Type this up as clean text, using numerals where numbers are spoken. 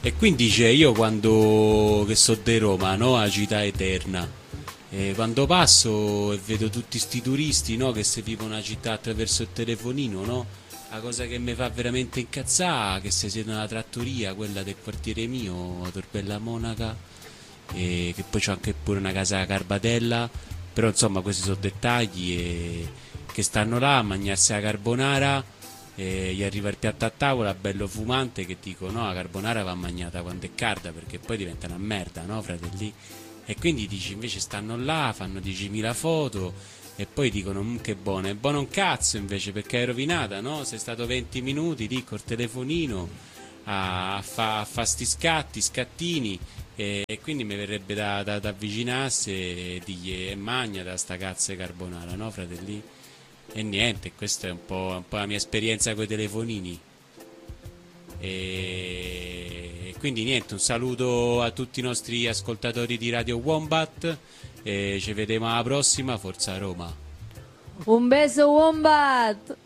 E quindi dice, io quando che so di Roma, no, a città eterna, quando passo e vedo tutti sti turisti, no, che se vivono la città attraverso il telefonino, no, la cosa che mi fa veramente incazzare è che se siedono alla trattoria, quella del quartiere mio, Torbella Monaca, e che poi c'ho anche pure una casa a Carbatella, però insomma questi sono dettagli e che stanno là a mangiarsi la carbonara e gli arriva il piatto a tavola bello fumante che dico no, la carbonara va mangiata quando è calda perché poi diventa una merda, no fratelli? E quindi dici invece stanno là, fanno 10.000 foto e poi dicono che buono, è buono un cazzo invece perché è rovinata, no? Sei stato 20 minuti lì col telefonino a fa sti scatti, scattini e quindi mi verrebbe da avvicinarsi e dirgli magna da sta cazzo di carbonara, no fratelli? E niente, questa è un po' la mia esperienza con i telefonini. E quindi niente, un saluto a tutti i nostri ascoltatori di Radio Wombat e ci vediamo alla prossima, Forza Roma. Un beso Wombat!